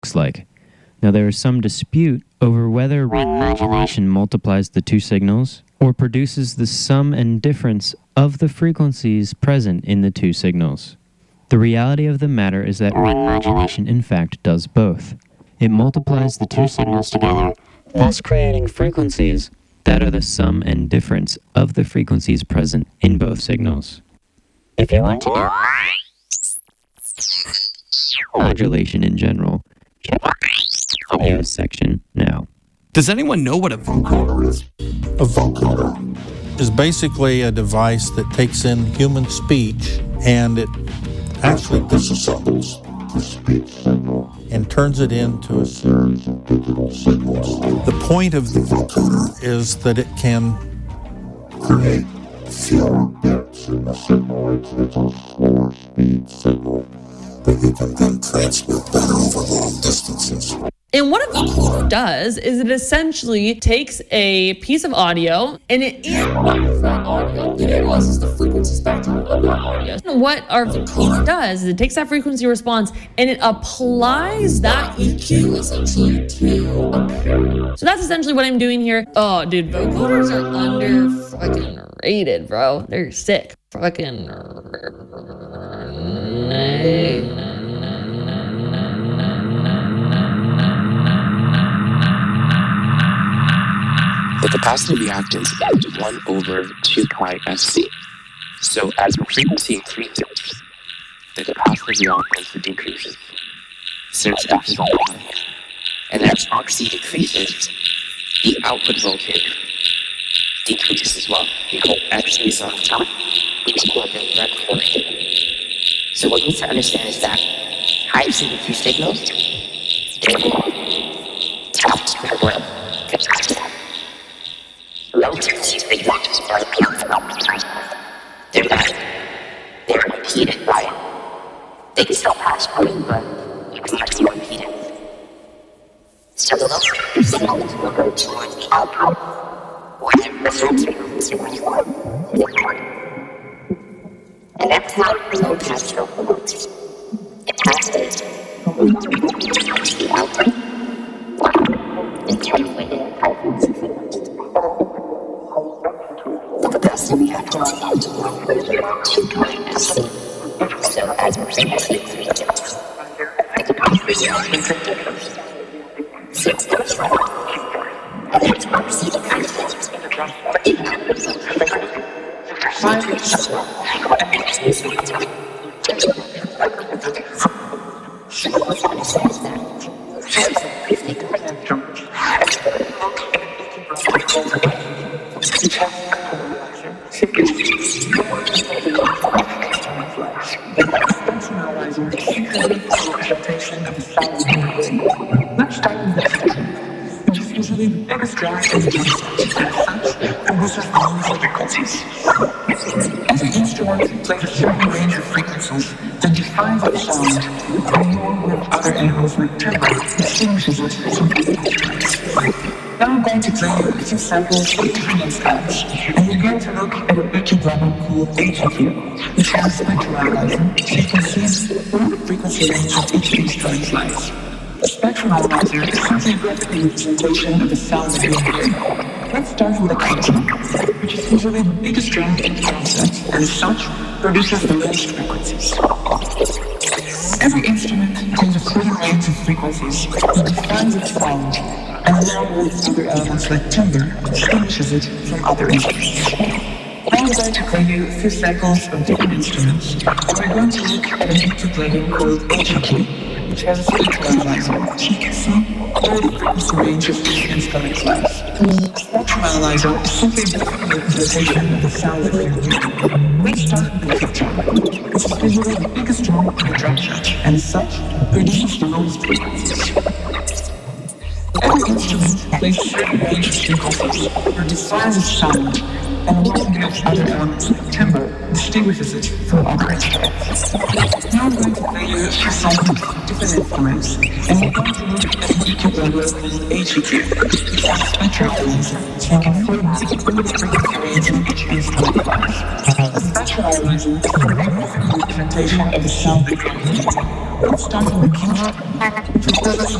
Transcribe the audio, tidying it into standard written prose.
looks like. Now, there is some dispute over whether ring modulation multiplies the two signals or produces the sum and difference of the frequencies present in the two signals. The reality of the matter is that ring modulation, in fact, does both. It multiplies the two signals together, thus creating frequencies that are the sum and difference of the frequencies present in both signals. If you want to know modulation in general, check the news section now. Does anyone know what a vocoder is? A vocoder is basically a device that takes in human speech and it actually disassembles the speech signal and turns it into a series of digital signals. The point of the vocoder is that it can create fewer bits in the signal. It's a slower speed signal that you can then transmit better over long distances. And what a vocoder does is it essentially takes a piece of audio and it analyzes that audio. It analyzes the frequency spectrum of that audio. And what our vocoder does is it takes that frequency response and it applies that EQ essentially to a period. So that's essentially what I'm doing here. Oh, dude, vocoders are under fucking rated, bro. They're sick. Fucking The capacity reactance is 1 over 2 pi Fc. So as the frequency increases, the capacity reactance decreases, since F is 1 pi. And as RC decreases, the output voltage decreases as well, because X is on top, it's equal to that proportion. So what you need to understand is that high frequency signals, they're tapped per capacity. Low frequency signals are they're impeded by it. They can still pass through it, but it's much more impedance. So the low frequency signals will go towards the output, where the resonance frequency is important. And that's how low pass filter works. It passes towards the output and turns away the high frequency signals. The capacity reactance is 1 over 2 pi Fc. So as the frequency increases, the capacity reactance decreases. Since there's low and there's RC decreases, the output which is usually the biggest drag in the frequencies. As an instrument plays a certain range of frequencies that defines its sound, along with other animals like timber, distinguishes it from other instruments. Now I'm going to play you a few samples of different instruments, and we're going to look at a wicked level called HEQ, which has a spectral analyzer, so you can see where the frequency range of each instrument lies. A spectral analyzer is simply a graphical representation of the sound that you're hearing. Let's start with a consonant, which is usually the biggest drag in the concept, and as such, produces the least frequencies. Every instrument contains a certain range of frequencies that defines its sound, and along with other elements like timbre, distinguishes it from other instruments. Now I'm going to play you a few samples of different instruments, and we're going to look at an input plugin called HEQ, which has a spectral analyzer, so you can see where the frequency range of each instrument lies. A spectral analyzer is simply a graphical representation of the sound that you're hearing. Let's start with the kick drum, which is visually the biggest drum in the drum set, and as such, produces the lowest frequencies. Every instrument plays a certain range of frequencies that defines its sound, and along with other elements like timbre, distinguishes it from other instruments. Now I'm going to play you a few samples of different instruments, and we're going to look at an EQ level called HEQ, which has a spectral analyzer, so you can see where the frequency range of each instrument lies. A spectral naturalizing the magnificent implementation of the sound. Starting with